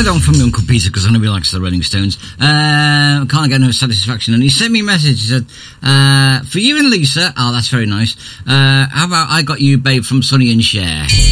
I don't from my Uncle Peter because I know he likes the Rolling Stones. Can't get no satisfaction. And he sent me a message. He said, for you and Lisa, oh, that's very nice. How about I Got You, Babe, from Sonny and Cher?